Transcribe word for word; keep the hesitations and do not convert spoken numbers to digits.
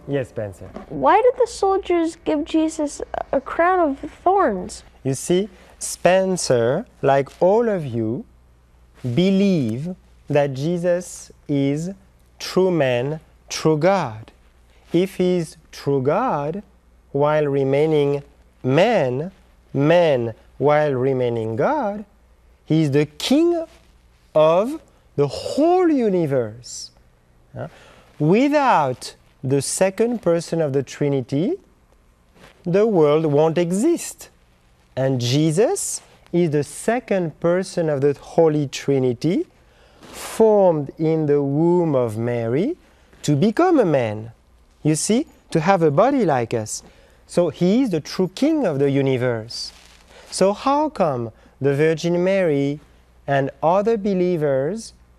Yes, Spencer. Why did the soldiers give Jesus a crown of thorns? You see, Spencer, like all of you, believe that Jesus is true man, true God. If he is true God while remaining man, man while remaining God, he is the king of the whole universe. Uh, Without the second person of the Trinity, the world won't exist. And Jesus is the second person of the Holy Trinity, formed in the womb of Mary to become a man. You see, to have a body like us. So he is the true king of the universe. So how come the Virgin Mary and other believers